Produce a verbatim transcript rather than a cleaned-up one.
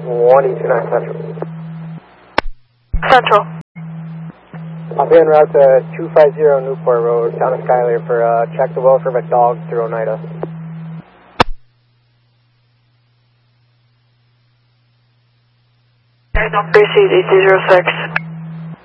one E two nine Central. Central. I'll be en route to two five zero Newport Road, down to Skyler for uh, check the welfare of a dog through Oneida. Received eight zero six.